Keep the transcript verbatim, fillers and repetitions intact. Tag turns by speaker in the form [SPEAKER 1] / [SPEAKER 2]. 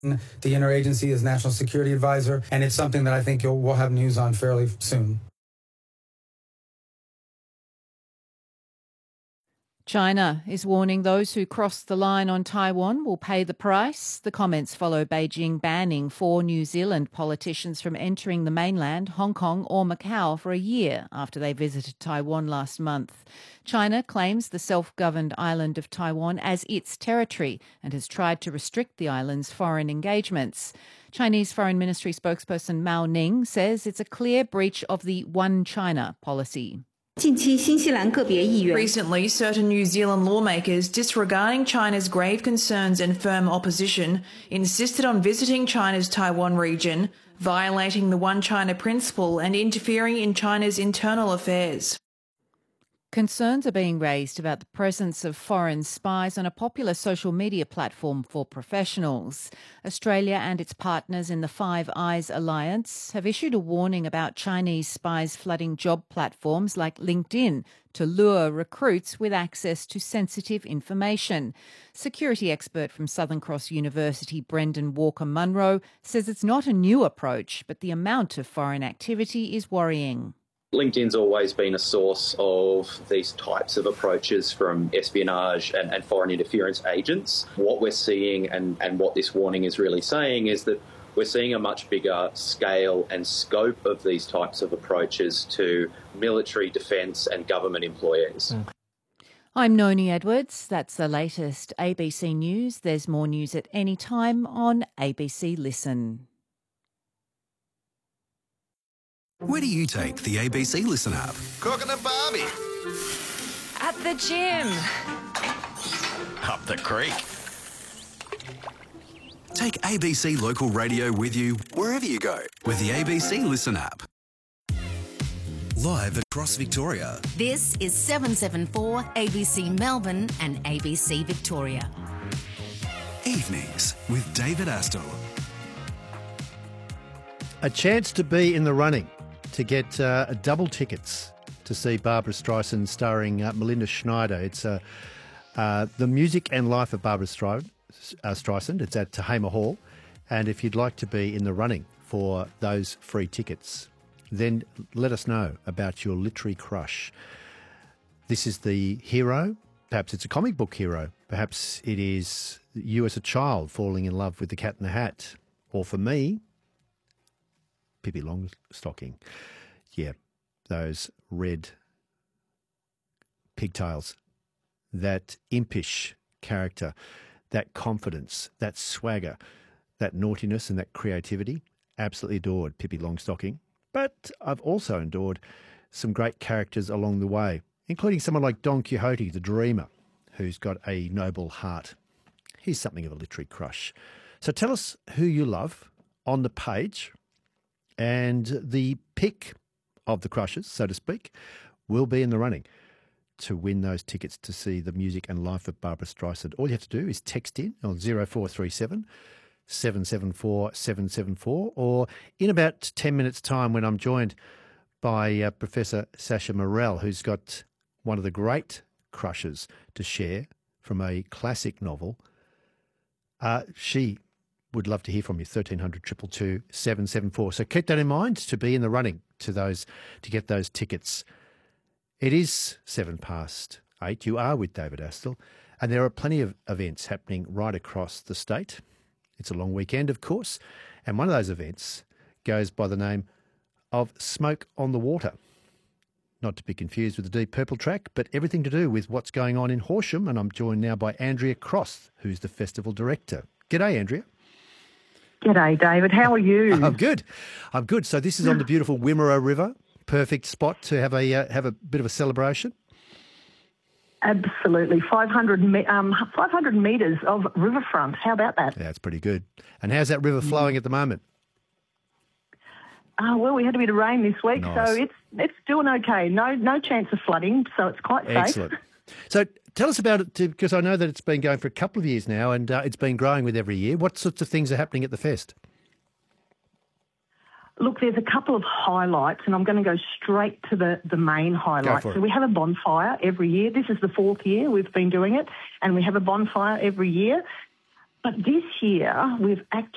[SPEAKER 1] The interagency is National Security Advisor, and it's something that I think you'll, we'll have news on fairly soon.
[SPEAKER 2] China is warning those who cross the line on Taiwan will pay the price. The comments follow Beijing banning four New Zealand politicians from entering the mainland, Hong Kong or Macau for a year after they visited Taiwan last month. China claims the self-governed island of Taiwan as its territory and has tried to restrict the island's foreign engagements. Chinese Foreign Ministry spokesperson Mao Ning says it's a clear breach of the One China policy.
[SPEAKER 3] Recently, certain New Zealand lawmakers, disregarding China's grave concerns and firm opposition, insisted on visiting China's Taiwan region, violating the One China principle and interfering in China's internal affairs.
[SPEAKER 2] Concerns are being raised about the presence of foreign spies on a popular social media platform for professionals. Australia and its partners in the Five Eyes Alliance have issued a warning about Chinese spies flooding job platforms like LinkedIn to lure recruits with access to sensitive information. Security expert from Southern Cross University, Brendan Walker-Munro, says it's not a new approach, but the amount of foreign activity is worrying.
[SPEAKER 4] LinkedIn's always been a source of these types of approaches from espionage and, and foreign interference agents. What we're seeing and, and what this warning is really saying is that we're seeing a much bigger scale and scope of these types of approaches to military, defence and government employees. Mm.
[SPEAKER 2] I'm Noni Edwards. That's the latest A B C News. There's more news at any time on A B C Listen.
[SPEAKER 5] Where do you take the A B C Listen app?
[SPEAKER 6] Cooking a barbie.
[SPEAKER 7] At the gym.
[SPEAKER 6] Up the creek.
[SPEAKER 5] Take A B C Local Radio with you wherever you go with the A B C Listen app. Live across Victoria.
[SPEAKER 8] This is seven seven four A B C Melbourne and A B C Victoria.
[SPEAKER 5] Evenings with David Astle.
[SPEAKER 9] A chance to be in the running to get uh, double tickets to see Barbra Streisand starring uh, Melinda Schneider. It's uh, uh, The Music and Life of Barbra Streisand. Uh, Streisand. It's at Tahema Hall. And if you'd like to be in the running for those free tickets, then let us know about your literary crush. This is the hero. Perhaps it's a comic book hero. Perhaps it is you as a child falling in love with the Cat in the Hat. Or for me, Pippi Longstocking. Yeah, those red pigtails, that impish character, that confidence, that swagger, that naughtiness and that creativity. Absolutely adored Pippi Longstocking. But I've also adored some great characters along the way, including someone like Don Quixote, the dreamer, who's got a noble heart. He's something of a literary crush. So tell us who you love on the page. And the pick of the crushes, so to speak, will be in the running to win those tickets to see The Music and Life of Barbra Streisand. All you have to do is text in on zero four three seven, seven seven four, seven seven four, or in about ten minutes' time when I'm joined by uh, Professor Sasha Morell, who's got one of the great crushes to share from a classic novel. Uh, she would love to hear from you, thirteen hundred, two two two, seven seven four. So keep that in mind to be in the running to those to get those tickets. It is seven past eight. You are with David Astle, and there are plenty of events happening right across the state. It's a long weekend, of course, and one of those events goes by the name of Smoke on the Water. Not to be confused with the Deep Purple track, but everything to do with what's going on in Horsham, and I'm joined now by Andrea Cross, who's the festival director. G'day, Andrea.
[SPEAKER 10] G'day, David. How are you?
[SPEAKER 9] I'm good. I'm good. So this is on the beautiful Wimmera River. Perfect spot to have a uh, have a bit of a celebration.
[SPEAKER 10] Absolutely. five hundred, me- um, five hundred metres of riverfront. How about that?
[SPEAKER 9] Yeah, it's pretty good. And how's that river flowing at the moment?
[SPEAKER 10] Uh, well, we had a bit of rain this week,
[SPEAKER 9] Nice.
[SPEAKER 10] so it's it's doing okay. No no chance of flooding, so it's quite safe.
[SPEAKER 9] Excellent. So tell us about it, because I know that it's been going for a couple of years now, and uh, it's been growing with every year. What sorts of things are happening at the fest?
[SPEAKER 10] Look, there's a couple of highlights, and I'm going to go straight to the, the main highlight.
[SPEAKER 9] for it.
[SPEAKER 10] So we have a bonfire every year. This is the fourth year we've been doing it, and we have a bonfire every year. But this year, we've actually